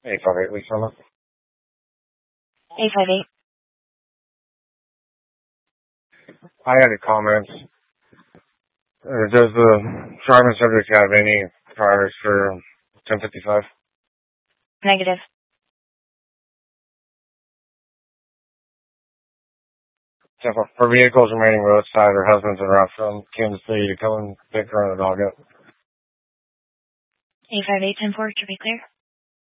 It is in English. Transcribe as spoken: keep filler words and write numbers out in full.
eight five eight, Lisa. eight five eight. I had a comment. Uh, does the driving subject have any priors for ten fifty-five? Negative. So for, for vehicles remaining roadside or husbands and route from Kansas City to come and pick her and the dog up. eight five eight ten four, to be clear.